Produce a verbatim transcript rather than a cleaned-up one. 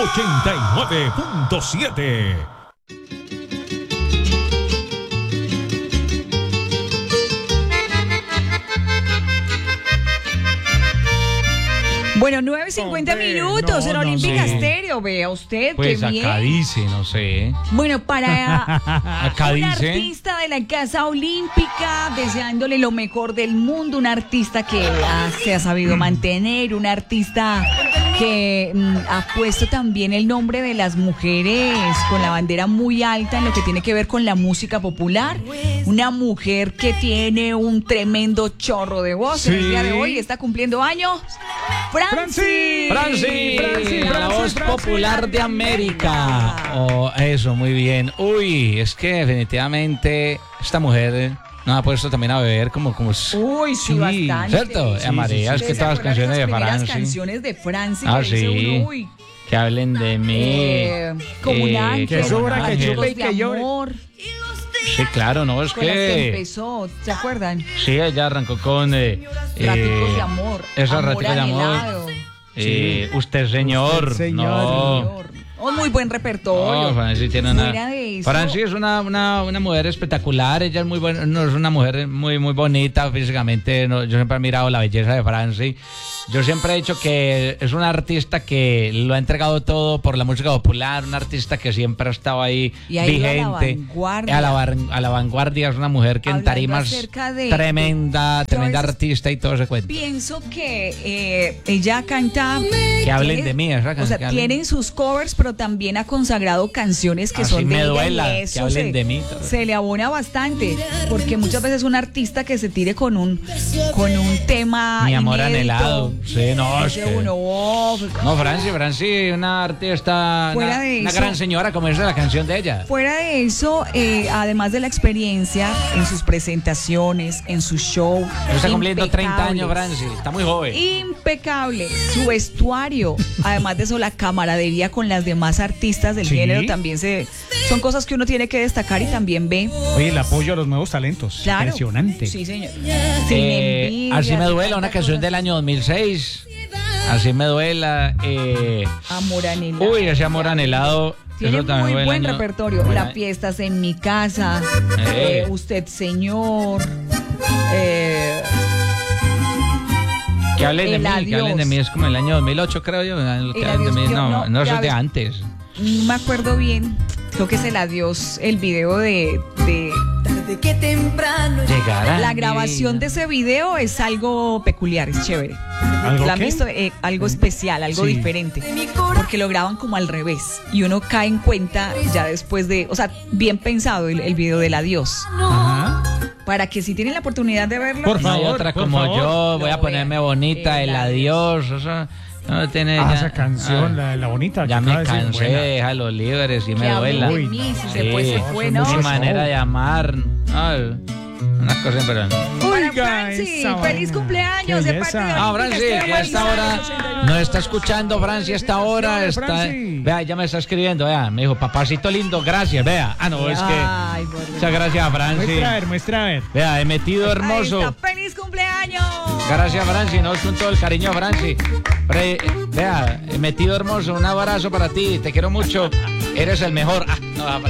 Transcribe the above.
ochenta y nueve punto siete. Bueno, nueve cincuenta minutos no, en no Olímpica sé. Estéreo. Vea usted, Pues qué bien. acá dice, no sé. Bueno, para Acá un dice. artista de la Casa Olímpica, deseándole lo mejor del mundo, un artista que ah, se ha sabido mantener, un artista que mm, ha puesto también el nombre de las mujeres con la bandera muy alta en lo que tiene que ver con la música popular. Una mujer que tiene un tremendo chorro de voz en el Sí. día de hoy, está cumpliendo años. Franci. Franci, Franci, la Franci, voz Franci. popular de América. Oh, eso, muy bien. Uy, es que definitivamente esta mujer eh, nos ha puesto también a beber como... como Uy, sí, bastante. ¿cierto? Sí, A María, es ¿Ustedes que se todas las acuerdan canciones de esas primeras Franci. canciones de Franci Ah, que dice sí. uno, uy, Que hablen de mí. eh, como un eh, ángel, que sobra, que Ángeles chupe y de que llore. amor, Sí, claro, no, es con las que que... empezó, ¿se acuerdan? Sí, ella arrancó con... Eh, Raticos eh, de amor, Esa amor Raticos de amor. anhelado. Eh, Usted, señor. Usted, señor. No. Señor. Un muy buen repertorio. No, Franci tiene una. Fuera de eso, Franci es una, una, una mujer espectacular. Ella es muy buena, no, es una mujer muy muy bonita físicamente. No, yo siempre he admirado la belleza de Franci. Yo siempre he dicho que es una artista que lo ha entregado todo por la música popular, un artista que siempre ha estado ahí Y ha ido a la vigente. vanguardia. A la, var- a la vanguardia, es una mujer que en Hablando tarimas acerca de- tremenda, Yo tremenda a veces artista y todo ese cuento. pienso que eh, ella canta. Que hablen tiene- de mí, esa O can- sea, que hablen- tienen sus covers, pero también ha consagrado canciones que Así son de me ella, duela, y que eso hablen se, de mí. se le abona bastante, porque muchas veces un artista que se tire con un con un tema Mi amor inédito, anhelado. Sí, no, es dice que- uno, oh, No, Franci, Franci, una artista, Fuera una, de una eso- gran señora, como dice la canción de ella. fuera de eso, eh, además de la experiencia en sus presentaciones, en su show, Está cumpliendo treinta años, impecables. Franci, está muy joven. Impecable, su vestuario, además de eso la camaradería con las demás artistas del Sí. género también se son cosas que uno tiene que destacar y también ve. Oye, el apoyo a los nuevos talentos. Claro. Impresionante. Sí, señor. Sin Eh, envidia, así me sin duela, una tanta canción cosa. del año dos mil seis. Así me duela. Eh, Amor anhelado. uy, ese amor anhelado. Tiene eso también muy fue el buen año- repertorio. buen La año. fiesta es en mi casa. Eh. eh, usted, señor. Eh, Que hablen de el mí, que adiós. hablen de mí. Es como el año dos mil ocho, creo yo. el Que El hablen de adiós, mí. yo No, no, no, eso ya es de ves. antes. no me acuerdo bien. Creo que es el adiós, el video de, de Tarde que temprano Llegará. la mi grabación vida. de ese video es algo peculiar, es chévere. ¿Algo ¿La han qué? visto? Eh, algo especial, algo Sí. diferente. Porque lo graban como al revés. Y uno cae en cuenta ya después de. O sea, bien pensado el, el video del adiós. Ajá. Para que si tienen la oportunidad de verlo. Por No hay favor, otra por como favor. yo, voy a Lo ponerme vean. bonita, El el adiós. Eso no tiene Ah, ya- esa canción, ah. la de la bonita. que Ya me acaba de decir, cansé, buena. déjalo libre, si me Que hablen duela. de Uy, mí, si no. se fue, se Sí, fue, son ¿no? Mi muchos manera de amar. Ay, una cosa pero Para Oiga, Franci, esa feliz vaina. cumpleaños Qué de parte de belleza. Ah, Olímpica Franci, Estéreo que a esta hora nos está escuchando, Franci, a esta hora está. Franci. Vea, ya me está escribiendo, vea, me dijo, papacito lindo, gracias, vea. Ah, no, es que. Ay, por Dios. Muchas gracias, Franci. Muestra a ver, muestra a ver. Vea, he metido Ahí hermoso. está, feliz cumpleaños. Gracias, Franci, no es con todo el cariño, Franci. Pre- Vea, he metido hermoso, un abrazo para ti, te quiero mucho, eres el mejor. Ah, no,